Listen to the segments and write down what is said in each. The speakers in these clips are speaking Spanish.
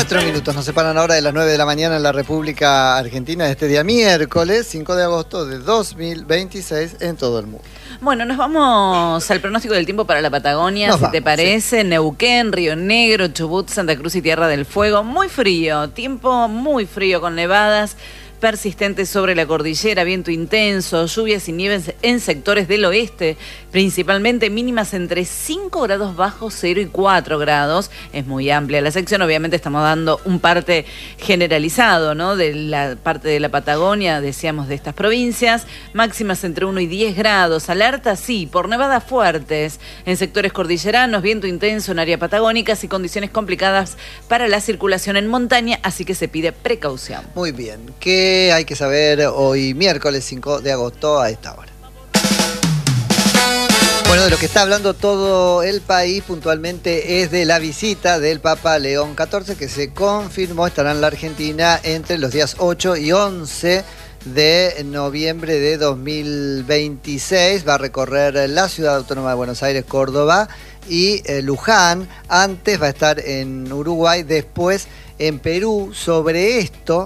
4 minutos nos separan ahora de las 9 de la mañana en la República Argentina de este día miércoles 5 de agosto de 2026 en todo el mundo. Bueno, nos vamos al pronóstico del tiempo para la Patagonia, si te parece. Sí. Neuquén, Río Negro, Chubut, Santa Cruz y Tierra del Fuego. Muy frío, tiempo muy frío con nevadas persistentes sobre la cordillera, viento intenso, lluvias y nieves en sectores del oeste, principalmente mínimas entre 5 grados bajos 0 y 4 grados. Es muy amplia la sección, obviamente estamos dando un parte generalizado, ¿no? De la parte de la Patagonia, decíamos, de estas provincias, máximas entre 1 y 10 grados, alerta sí, por nevadas fuertes en sectores cordilleranos, viento intenso en áreas patagónicas y condiciones complicadas para la circulación en montaña, así que se pide precaución. Muy bien, ¿qué hay que saber hoy miércoles 5 de agosto a esta hora? Bueno, de lo que está hablando todo el país puntualmente es de la visita del Papa León XIV, que se confirmó estará en la Argentina entre los días 8 y 11 de noviembre de 2026. Va a recorrer la Ciudad Autónoma de Buenos Aires, Córdoba y Luján. Antes va a estar en Uruguay, después en Perú. Sobre esto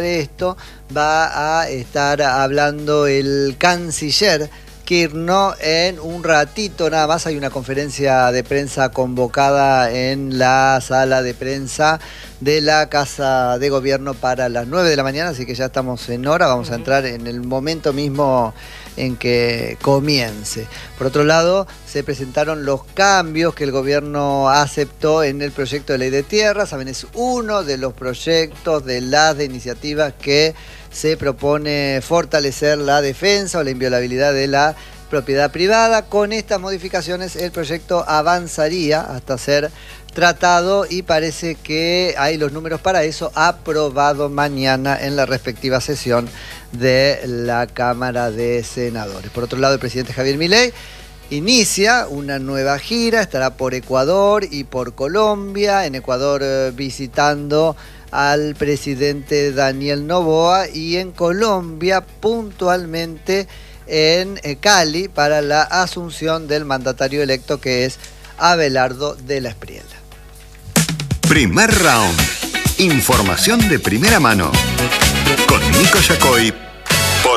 va a estar hablando el canciller Kirchner en un ratito nada más. Hay una conferencia de prensa convocada en la sala de prensa de la Casa de Gobierno para las 9 de la mañana, así que ya estamos en hora, vamos a entrar en el momento mismo en que comience. Por otro lado, se presentaron los cambios que el gobierno aceptó en el proyecto de ley de tierras. Saben, es uno de los proyectos de las iniciativas que se propone fortalecer la defensa o la inviolabilidad de la propiedad privada. Con estas modificaciones el proyecto avanzaría hasta ser tratado y parece que hay los números para eso, aprobado mañana en la respectiva sesión de la Cámara de Senadores. Por otro lado, el presidente Javier Milei inicia una nueva gira, estará por Ecuador y por Colombia. En Ecuador visitando al presidente Daniel Noboa y en Colombia puntualmente en Cali para la asunción del mandatario electo, que es Abelardo de la Espriella. Primer round. Información de primera mano con Nico Yacoy